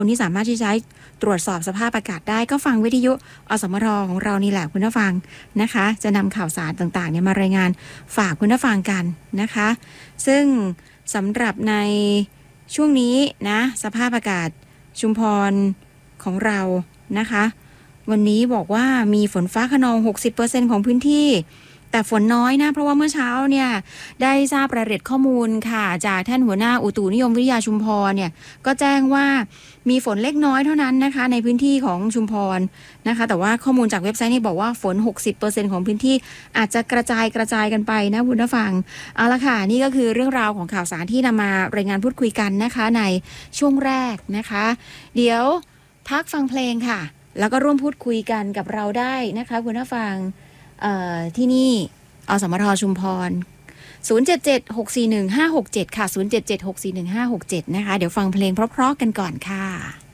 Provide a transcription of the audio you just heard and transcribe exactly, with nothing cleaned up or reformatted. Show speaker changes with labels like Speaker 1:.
Speaker 1: คนที่สามารถที่จะใช้ตรวจสอบสภาพอากาศได้ก็ฟังวิทยุอสมทของเรานี่แหละคุณผู้ฟังนะคะจะนำข่าวสารต่างๆเนี่ยมารายงานฝากคุณผู้ฟังกันนะคะซึ่งสำหรับในช่วงนี้นะสภาพอากาศชุมพรของเรานะคะวันนี้บอกว่ามีฝนฟ้าคะนอง หกสิบเปอร์เซ็นต์ ของพื้นที่แต่ฝนน้อยนะเพราะว่าเมื่อเช้าเนี่ยได้ทราบรายละเอียดข้อมูลค่ะจากท่านหัวหน้าอุตุนิยมวิทยาชุมพรเนี่ยก็แจ้งว่ามีฝนเล็กน้อยเท่านั้นนะคะในพื้นที่ของชุมพรนะคะแต่ว่าข้อมูลจากเว็บไซต์นี่บอกว่าฝน หกสิบเปอร์เซ็นต์ ของพื้นที่อาจจะกระจายกระจายกันไปนะคุณผู้ฟังเอาละค่ะนี่ก็คือเรื่องราวของข่าวสารที่นำมารายงานพูดคุยกันนะคะในช่วงแรกนะคะเดี๋ยวพักฟังเพลงค่ะแล้วก็ร่วมพูดคุยกันกับเราได้นะคะคุณผู้ฟังที่นี่อสมทชุมพรศูนย์ เจ็ด เจ็ด หก สี่ หนึ่ง ห้า หก เจ็ดค่ะศูนย์ เจ็ด เจ็ด หก สี่ หนึ่ง ห้า หก เจ็ดนะคะเดี๋ยวฟังเพลงเพราะๆกันก่อนค่ะ